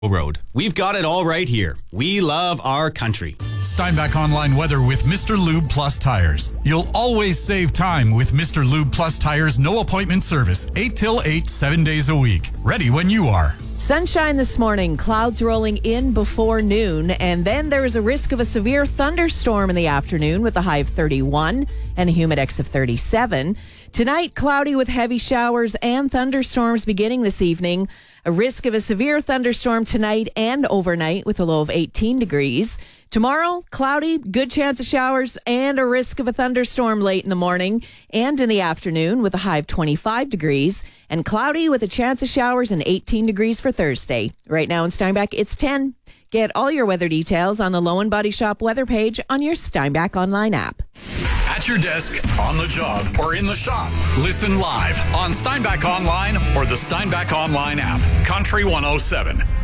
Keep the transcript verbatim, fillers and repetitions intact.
Road. We've got it all right here. We love our country. Steinbach Online weather with Mister Lube Plus Tires. You'll always save time with Mister Lube Plus Tires no appointment service. eight till eight, seven days a week. Ready when you are. Sunshine this morning, clouds rolling in before noon, and then there is a risk of a severe thunderstorm in the afternoon with a high of thirty-one and a humidex of thirty-seven. Tonight, cloudy with heavy showers and thunderstorms beginning this evening. A risk of a severe thunderstorm tonight and overnight with a low of eighteen degrees. Tomorrow, cloudy, good chance of showers and a risk of a thunderstorm late in the morning and in the afternoon with a high of twenty-five degrees. And cloudy with a chance of showers and eighteen degrees for Thursday. Right now in Steinbach, it's ten. Get all your weather details on the Lowen Body Shop weather page on your Steinbach Online app. At your desk, on the job, or in the shop. Listen live on Steinbach Online or the Steinbach Online app. Country one oh seven.